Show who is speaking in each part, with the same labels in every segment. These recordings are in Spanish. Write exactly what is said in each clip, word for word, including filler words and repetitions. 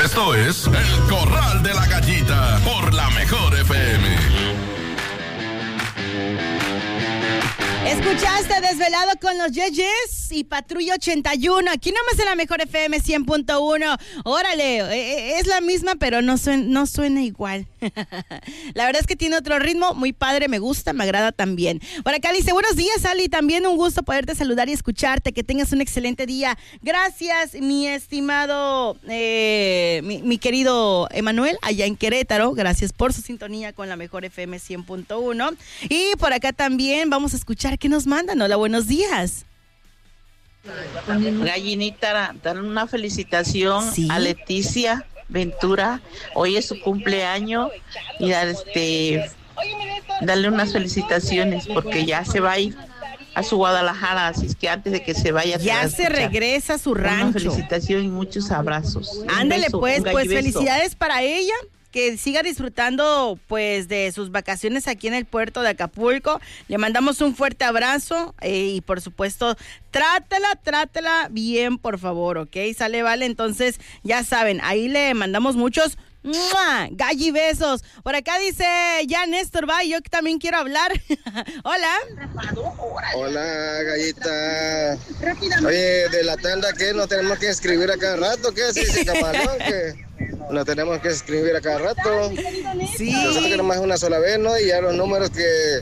Speaker 1: Esto es El Corral de la Gallita por la Mejor F M.
Speaker 2: Escuchaste Desvelado con los Yeyes y Patrulla ochenta y uno. Aquí nomás en la Mejor F M cien punto uno. Órale, es la misma, pero no suena, no suena igual. La verdad es que tiene otro ritmo muy padre, me gusta, me agrada también. Por acá dice, buenos días, Ali, también un gusto poderte saludar y escucharte, que tengas un excelente día. Gracias, mi estimado, eh, mi, mi querido Emanuel, allá en Querétaro, gracias por su sintonía con la Mejor F M cien punto uno. Y por acá también vamos a escuchar qué nos mandan. Hola, buenos días.
Speaker 3: Gallinita, dan una felicitación ¿Sí? a Leticia Ventura, hoy es su cumpleaños y dar este darle unas felicitaciones porque ya se va a ir a su Guadalajara, así es que antes de que se vaya
Speaker 2: ya se regresa a su rancho.
Speaker 3: Una felicitación y muchos abrazos.
Speaker 2: Ándale pues, pues felicidades para ella. Que siga disfrutando pues de sus vacaciones aquí en el puerto de Acapulco. Le mandamos un fuerte abrazo eh, y por supuesto trátela, trátela bien, por favor, ¿ok? Sale, vale, entonces ya saben, ahí le mandamos muchos ¡mua! Galli besos. Por acá dice ya Néstor, va, yo también quiero hablar. Hola.
Speaker 4: Hola, Gallita. Oye, de la tanda, ¿qué? ¿No tenemos que escribir a cada rato? ¿Qué así dice Camarón? ¿Qué? No tenemos que escribir a cada rato.
Speaker 2: Sí.
Speaker 4: Nosotros que nomás una sola vez, ¿no? Y ya los números que,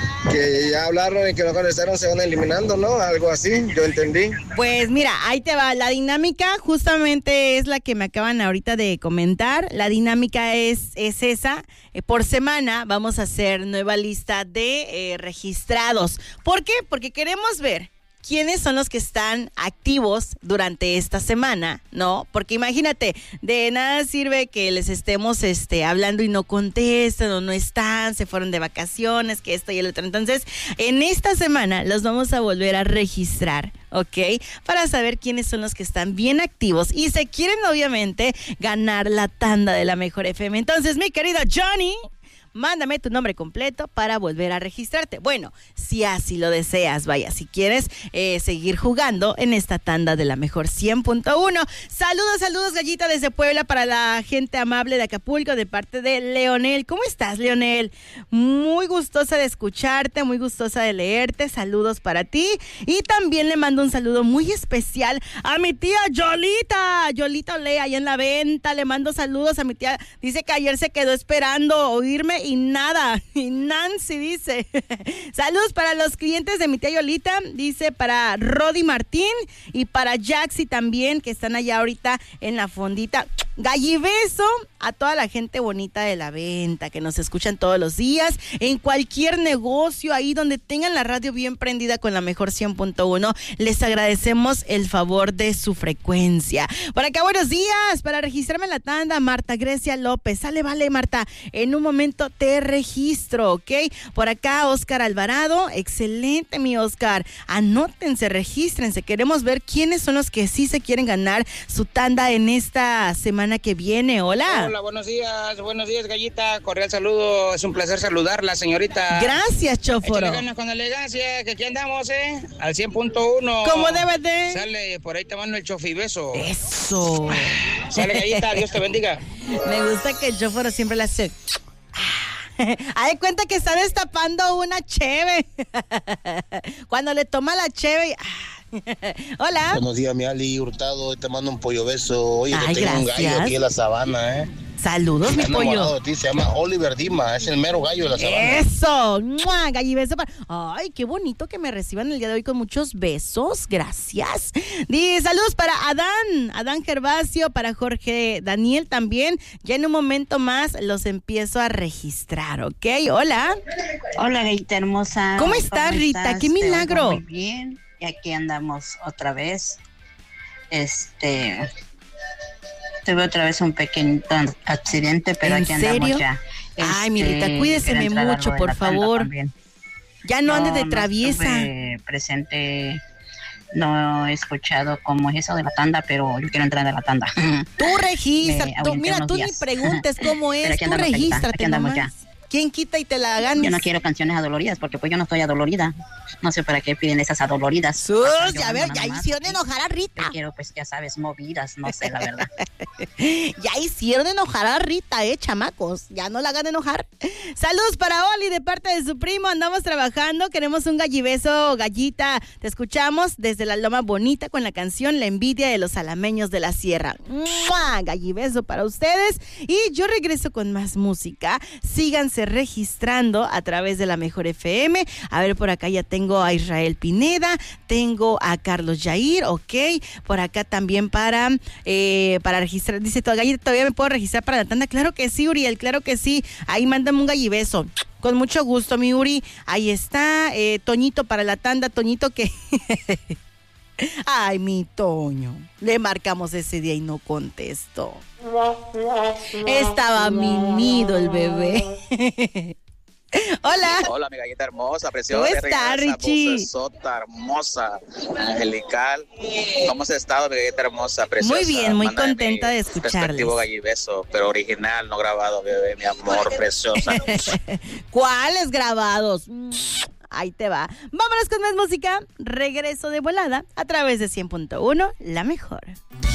Speaker 4: que ya hablaron y que no contestaron se van eliminando, ¿no? Algo así, yo entendí.
Speaker 2: Pues mira, ahí te va. La dinámica justamente es la que me acaban ahorita de comentar. La dinámica es, es esa. Eh, por semana vamos a hacer nueva lista de eh, registrados. ¿Por qué? Porque queremos ver quiénes son los que están activos durante esta semana, ¿no? Porque imagínate, de nada sirve que les estemos este, hablando y no contestan o no están, se fueron de vacaciones, que esto y el otro. Entonces, en esta semana los vamos a volver a registrar, ¿ok? Para saber quiénes son los que están bien activos y se quieren, obviamente, ganar la tanda de la Mejor F M. Entonces, mi querido Johnny, mándame tu nombre completo para volver a registrarte. Bueno, si así lo deseas, vaya, si quieres eh, seguir jugando en esta tanda de la Mejor cien punto uno. Saludos, saludos, Gallita, desde Puebla para la gente amable de Acapulco de parte de Leonel. ¿Cómo estás, Leonel? Muy gustosa de escucharte, muy gustosa de leerte. Saludos para ti. Y también le mando un saludo muy especial a mi tía Yolita. Yolita Olea, allá en la venta. Le mando saludos a mi tía. Dice que ayer se quedó esperando oírme y nada, y Nancy dice, saludos para los clientes de mi tía Yolita, dice para Rodi Martín y para Jaxi también, que están allá ahorita en la fondita. Gallibeso a toda la gente bonita de la venta, que nos escuchan todos los días, en cualquier negocio, ahí donde tengan la radio bien prendida con la Mejor cien punto uno, les agradecemos el favor de su frecuencia. Por acá, buenos días, para registrarme en la tanda, Marta Grecia López, sale, vale, Marta, en un momento te registro, ¿ok? Por acá, Oscar Alvarado, excelente, mi Oscar, anótense, regístrense, queremos ver quiénes son los que sí se quieren ganar su tanda en esta semana que viene. Hola.
Speaker 5: Hola, buenos días, buenos días, Gallita, cordial saludo, es un placer saludarla, señorita.
Speaker 2: Gracias, Chóforo.
Speaker 5: Échale ganas con elegancia, que aquí andamos, ¿eh? Al cien punto uno.
Speaker 2: ¿Cómo debes de?
Speaker 5: Sale, por ahí te mando el chofibeso.
Speaker 2: Eso.
Speaker 5: Sale, Gallita, Dios te bendiga.
Speaker 2: Me gusta que el Chóforo siempre le hace... Haz de cuenta que está destapando una cheve. Cuando le toma la cheve... Hola.
Speaker 6: Buenos días, mi Ali Hurtado. Te mando un pollo beso. Oye,
Speaker 2: Ay,
Speaker 6: que tengo
Speaker 2: gracias.
Speaker 6: un gallo aquí en la sabana, ¿eh?
Speaker 2: Saludos, mi pollo.
Speaker 6: Ti, se llama Oliver Dima, es el mero gallo de la sabana.
Speaker 2: Eso, ¡mua! Gallibeso para... Ay, qué bonito que me reciban el día de hoy con muchos besos, gracias. Di, saludos para Adán, Adán Gervasio, para Jorge Daniel también. Ya en un momento más los empiezo a registrar, ¿ok? Hola.
Speaker 7: Hola, Gallita hermosa.
Speaker 2: ¿Cómo estás, Rita?
Speaker 7: Estás?
Speaker 2: ¡Qué milagro!
Speaker 7: Muy bien, y aquí andamos otra vez. Este... Tuve otra vez un pequeñito accidente, pero aquí andamos
Speaker 2: serio?
Speaker 7: ya.
Speaker 2: Ay,
Speaker 7: este,
Speaker 2: mi Rita, cuídeseme mucho, por favor. Ya no, no ande de traviesa.
Speaker 7: No estuve presente, no he escuchado cómo es eso de la tanda, pero yo quiero entrar a la tanda.
Speaker 2: Tú registra, tú, mira, tú días. Ni preguntes cómo es, tú regístrate
Speaker 7: aquí andamos
Speaker 2: nomás.
Speaker 7: Ya.
Speaker 2: ¿Quién quita y te la ganes?
Speaker 7: Yo no quiero canciones adoloridas porque pues yo no estoy adolorida. No sé para qué piden esas adoloridas.
Speaker 2: Sus, ya ver, ya hicieron enojar a Rita.
Speaker 7: Yo quiero pues ya sabes, movidas, no sé la verdad.
Speaker 2: Ya hicieron enojar a Rita, eh, chamacos. Ya no la hagan enojar. Saludos para Oli de parte de su primo. Andamos trabajando, queremos un gallibeso, gallita. Te escuchamos desde la Loma Bonita con la canción La envidia de los alameños de la sierra. ¡Mua! Gallibeso para ustedes. Y yo regreso con más música. Síganse registrando a través de la Mejor F M. A ver, por acá ya tengo a Israel Pineda, tengo a Carlos Yair, ok. Por acá también para, eh, para registrar. Dice, ¿todavía, ¿todavía me puedo registrar para la tanda? Claro que sí, Uriel, claro que sí. Ahí mándame un gallibeso. Con mucho gusto, mi Uri. Ahí está, eh, Toñito para la tanda. Toñito que... Ay, mi Toño. Le marcamos ese día y no contestó. Estaba mimido el bebé. Hola.
Speaker 8: Hola, mi gallita hermosa, preciosa.
Speaker 2: ¿Cómo está, Richie?
Speaker 8: Sota, hermosa, angelical. ¿Cómo has estado, mi gallita hermosa, preciosa?
Speaker 2: Muy bien, muy
Speaker 8: Mándame
Speaker 2: contenta de escucharles.
Speaker 8: Respectivo gallibeso, pero original, no grabado, bebé, mi amor, preciosa.
Speaker 2: ¿Cuáles grabados? Ahí te va. Vámonos con más música. Regreso de volada a través de cien punto uno, La Mejor.